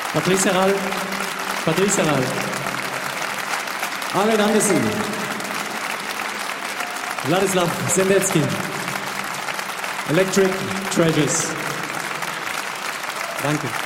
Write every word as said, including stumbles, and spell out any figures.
Patrice Herral, Patrice Herral, Arlen Andersen, Wladislaw Sendetsky, Electric Treasures. Danke.